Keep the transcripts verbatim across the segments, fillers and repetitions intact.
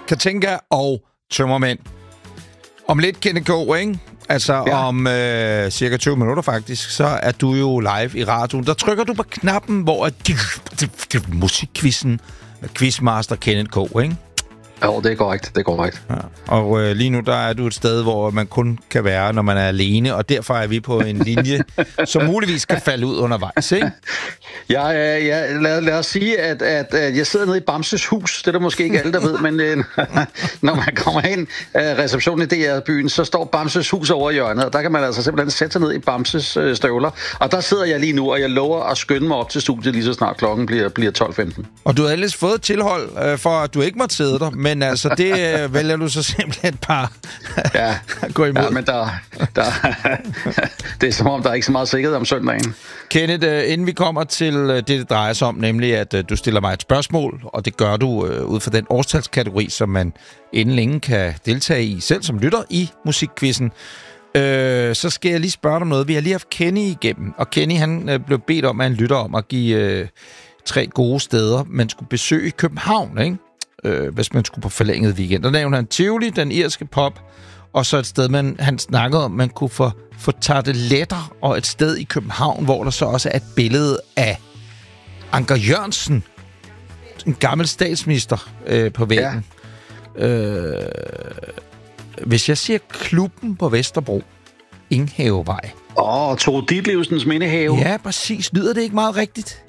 Katinka og Tømmermænd. Om lidt, Kenneth K., ikke? Altså ja. om øh, cirka tyve minutter faktisk, så er du jo live i radioen. Der trykker du på knappen, hvor musikquizzen, quizmaster Kenneth K., ikke? Jo, det er korrekt. Det er korrekt. Ja. Og øh, lige nu, der er du et sted, hvor man kun kan være, når man er alene, og derfor er vi på en linje, som muligvis kan falde ud undervejs, ikke? Ja, ja, ja. Lad, lad os sige, at, at, at jeg sidder nede i Bamses hus. Det er der måske ikke alle, der ved, men øh, når man kommer ind af receptionen i D R-byen, så står Bamses hus over hjørnet, og der kan man altså simpelthen sætte sig ned i Bamses øh, støvler. Og der sidder jeg lige nu, og jeg lover at skynde mig op til studiet, lige så snart klokken bliver, bliver tolv femten. Og du har ellers fået tilhold øh, for, at du ikke måtte sidde der, men altså, det øh, vælger du så simpelthen bare ja. gå imod. Ja, men der, der, det er som om, der er ikke så meget sikkerhed om søndagen. Kenneth, øh, inden vi kommer til øh, det, det drejer sig om, nemlig at øh, du stiller mig et spørgsmål, og det gør du øh, ud fra den årstalskategori, som man inden længe kan deltage i, selv som lytter i musikquizzen. Øh, så skal jeg lige spørge dig om noget. Vi har lige haft Kenny igennem, og Kenny han øh, blev bedt om af en lytter om at give øh, tre gode steder, man skulle besøge i København, ikke? Øh, hvis man skulle på forlænget weekend. Der nævnte han Tivoli, den irske pop, og så et sted, man, han snakkede om, man kunne få, få tarteletter, og et sted i København, hvor der så også er et billede af Anker Jørgensen, en gammel statsminister, øh, på væggen. Ja. Øh, hvis jeg siger klubben på Vesterbro, Inghavevej. Åh, oh, Tore Ditlevsens mindehave. Ja, præcis. Lyder det ikke meget rigtigt?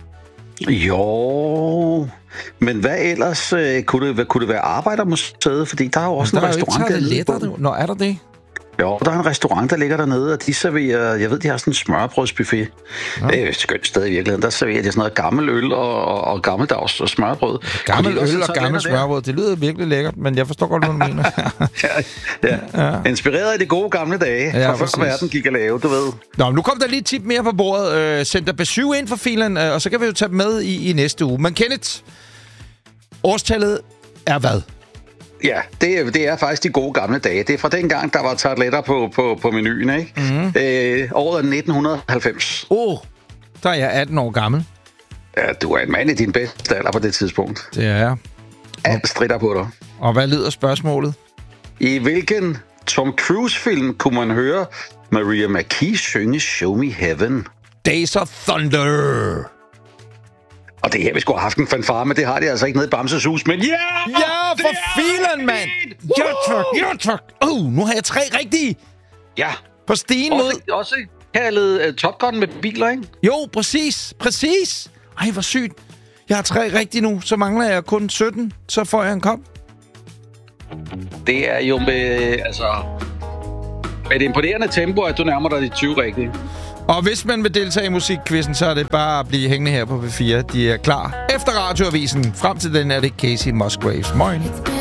Jo, men hvad ellers? Øh, kunne, det, hvad, kunne det være Arbejdermuseet? Fordi der er jo også der en restaurant dernede. Nå, er der det? Jo, der er en restaurant, der ligger dernede, og de serverer, jeg ved, de har sådan en smørbrødsbuffet. Ja. Det er jo et skønt sted i virkeligheden. Der serverer de sådan noget gammel øl og, og, og gammeldags og smørbrød. Gammel øl og gammel smørbrød, det lyder virkelig lækkert, men jeg forstår godt, hvad du mener. ja, ja. ja. Inspireret af de gode gamle dage, ja, fra før verden gik at lave, du ved. Nå, nu kom der lige et tip mere på bordet. Øh, send dig B syv ind for filen, øh, og så kan vi jo tage dem med i, i næste uge. Men Kenneth, årstallet er hvad? Ja, det er, det er faktisk de gode gamle dage. Det er fra den gang, der var tarteletter på, på, på menuen, ikke? Mm-hmm. Øh, året er nitten halvfems. Åh, oh, der er jeg atten år gammel. Ja, du er en mand i din bedste alder på det tidspunkt. Det er jeg. Alt stritter på dig. Og hvad lyder spørgsmålet? I hvilken Tom Cruise-film kunne man høre Maria McKee synge Show Me Heaven? Days of Thunder. Og det her, vi skulle have haft en fanfare, men det har de altså ikke nede i Bamses hus. Men ja! Yeah, ja, for filen, mand! Ja, tak, ja, tak. Åh, nu har jeg tre rigtige. Ja. På stigen mod... Også, også kaldet uh, Top Gun med biler, ikke? Jo, præcis. Præcis. Ej, hvor sygt. Jeg har tre rigtige nu, så mangler jeg kun sytten. Så får jeg en kop. Det er jo med, altså... med et imponerende tempo, at du nærmer dig de tyve rigtige. Og hvis man vil deltage i musikquizzen, så er det bare at blive hængende her på P fire. De er klar efter radioavisen. Frem til den er det Casey Musgraves. Morgen.